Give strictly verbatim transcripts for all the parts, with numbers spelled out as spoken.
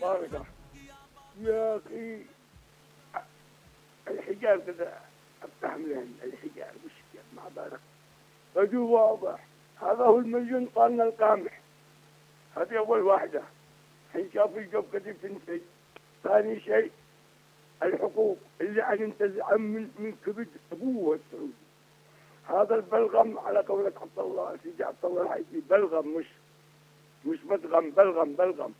طارقة يا أخي، الحجار كذا أفتحملهن الحجار مشكلة مع بالك فجو واضح. هذا هو المليون قرن القامح. هذه أول واحدة. حين شاف الجو كذا تنتج. ثاني شيء الحقوق اللي عن ينتزع من من كبد أبوه السعودي. هذا البلغم على قولة عبد الله سيدي عبد الله الحيثي، بلغم مش مش بدغم، بلغم بلغم.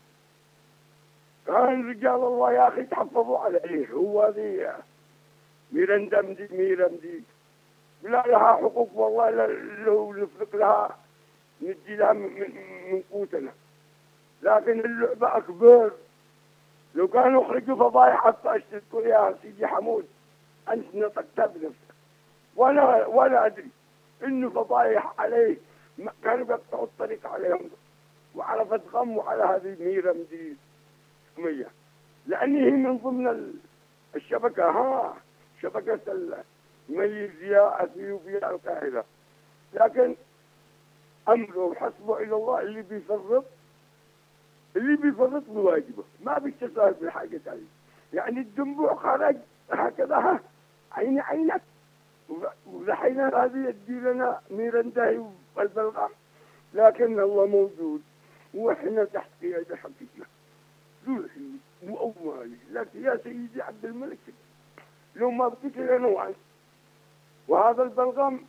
كان رجال الله يا أخي تحفظوا عليه. هو هذه ميرندم دي ميرم دي لا لها حقوق والله، لو نفرق لها ندي لها من, من, من قوتنا. لكن اللعبة أكبر. لو كانوا يخرجوا فضايح حتى اشتركوا يا سيدي حمود، أنت نطقتها بنفسك. وأنا وأنا أدري إنه فضايح عليه، كانوا بيقطعوا الطريق عليهم وعلى فتغم وعلى هذه ميرم دي سمية، لأني هي من ضمن الشبكة. ها شبكة ماليزيا أثيوبيا القاهرة. لكن أمره وحسبه إلى الله. اللي بيفرط اللي بيفرط بواجبه، ما بيتساهل في الحاجة هذه. يعني الدنبوع خرج هكذا، ها عيني عينك، ولحين هذه يدي لنا ميرنداي والبلغم. لكن الله موجود وإحنا تحت قيادة حقيقة روحي وأموالي. لكن يا سيدي عبد الملك لو ما بدك لنا وعن. وهذا البلغم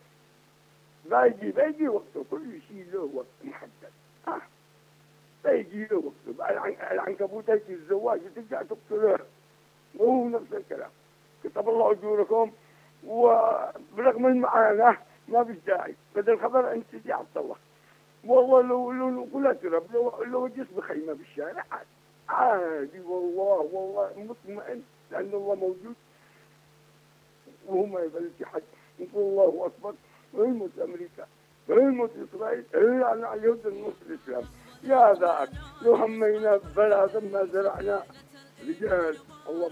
بايجي بايجي وقته، كل شيء له وقت محدد. ها بايجي له وقته. العنكبوت يجي الزواج وترجع تقتله، وهو نفس الكلام. كتب الله أجوركم. وبرغم المعاناة ما فيش داعي، بدل الخبر أنت سيدي عبد الله والله لو لو كلها تراب، لو لو جلس بخيمة بالشارع عادي عادي والله والله مطمئن، لأن الله موجود وهو ما يبلش حد. يقول الله أكبر. ويموت أمريكا ويموت إسرائيل إلا على يد النصر الإسلام. يا ذاك لو همينا ببلاد ما زرعنا رجال الله